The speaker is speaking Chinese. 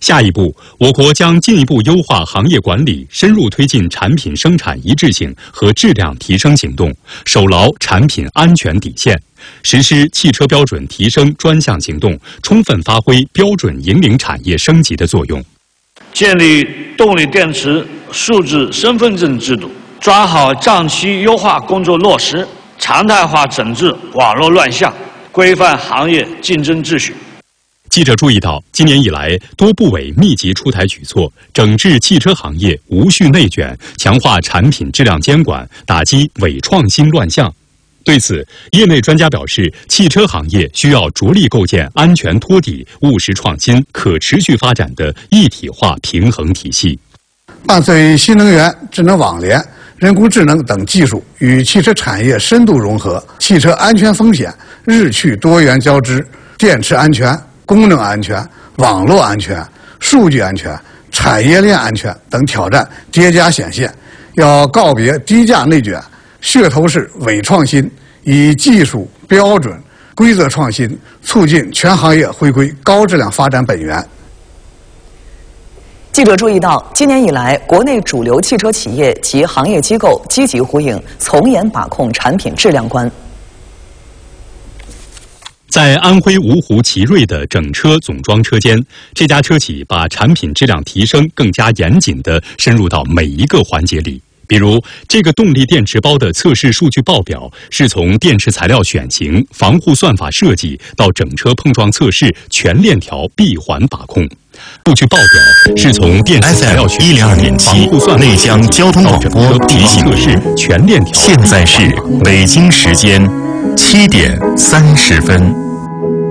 下一步，我国将进一步优化行业管理，深入推进产品生产一致性和质量提升行动，守牢产品安全底线，实施汽车标准提升专项行动，充分发挥标准引领产业升级的作用。 建立动力电池数字身份证制度，抓好账期优化工作落实，常态化整治网络乱象，规范行业竞争秩序。 记者注意到，今年以来，多部委密集出台举措，整治汽车行业无序内卷，强化产品质量监管，打击伪创新乱象。对此，业内专家表示，汽车行业需要着力构建安全托底、务实创新、可持续发展的一体化平衡体系。 伴随新能源、智能网联、人工智能等技术与汽车产业深度融合，汽车安全风险日趋多元交织，电池安全、功能安全、网络安全、数据安全、产业链安全等挑战叠加显现，要告别低价内卷、噱头式伪创新，以技术标准、规则创新促进全行业回归高质量发展本源。 记者注意到，今年以来，国内主流汽车企业及行业机构积极呼应，从严把控产品质量关。 在安徽芜湖奇瑞的整车总装车间，这家车企把产品质量提升更加严谨地深入到每一个环节里。比如，这个动力电池包的测试数据报表是从电池材料选型、防护算法设计到整车碰撞测试全链条闭环把控。数据报表是从电池材料选型、防护算法内江交通广播提醒您，全链条。 现在是北京时间7点30分。